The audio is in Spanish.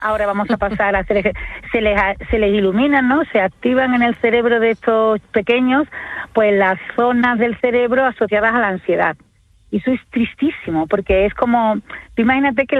ahora vamos a pasar a hacer, se les iluminan, ¿no? Se activan en el cerebro de estos pequeños, pues las zonas del cerebro asociadas a la ansiedad. Y eso es tristísimo, porque es como, tú imagínate que